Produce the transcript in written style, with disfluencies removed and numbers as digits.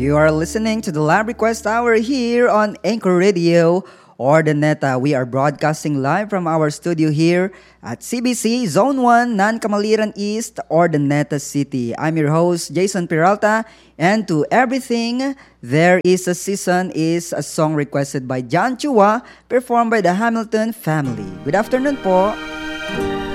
You are listening to the Lab Request Hour here on Anchor Radio Ordaneta. We are broadcasting live from our studio here at CBC Zone 1, Nancamaliran East, Ordaneta City. I'm your host, Jason Peralta, and to everything, there is a season is a song requested by John Chua, performed by the Hamilton family. Good afternoon po.